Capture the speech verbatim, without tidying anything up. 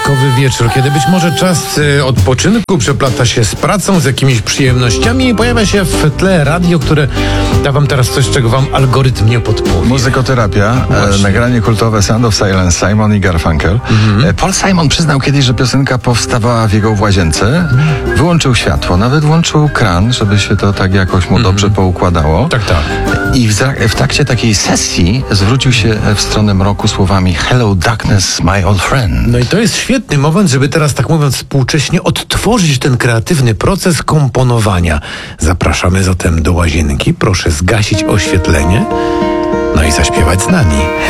piątkowy wieczór, kiedy być może czas y, odpoczynku przeplata się z pracą, z jakimiś przyjemnościami i pojawia się w tle radio, które da wam teraz coś, czego wam algorytm nie podpowie. Muzykoterapia, e, nagranie kultowe Sound of Silence, Simon i Garfunkel. Mhm. E, Paul Simon przyznał kiedyś, że piosenka powstawała w jego w łazience. Wyłączył światło, nawet włączył kran, żeby się to tak jakoś mu mhm. dobrze poukładało. Tak, tak. I w, w trakcie takiej sesji zwrócił się w stronę mroku słowami Hello darkness, my old friend. No i to jest świetny moment, żeby teraz, tak mówiąc współcześnie, odtworzyć ten kreatywny proces komponowania. Zapraszamy zatem do łazienki. Proszę zgasić oświetlenie, no i zaśpiewać z nami.